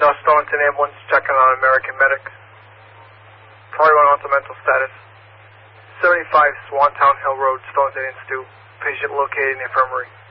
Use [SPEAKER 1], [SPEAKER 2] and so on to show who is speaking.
[SPEAKER 1] North Stonington ambulance checking on American medic. Probably run onto mental status. 75 Swantown Hill Road, Stonington Institute. Patient located in the infirmary.